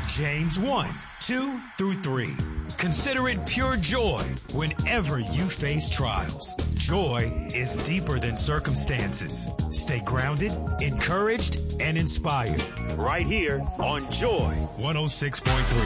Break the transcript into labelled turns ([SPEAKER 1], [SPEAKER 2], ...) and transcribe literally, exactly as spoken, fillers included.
[SPEAKER 1] James one, two through three. Consider it pure joy whenever you face trials. Joy is deeper than circumstances. Stay grounded, encouraged, and inspired. Right here on Joy one oh six point three.